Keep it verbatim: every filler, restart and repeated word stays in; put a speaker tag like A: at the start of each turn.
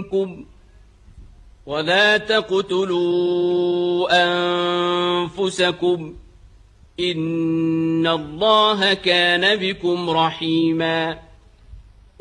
A: منكم ولا تقتلوا أنفسكم إن الله كان بكم رحيماً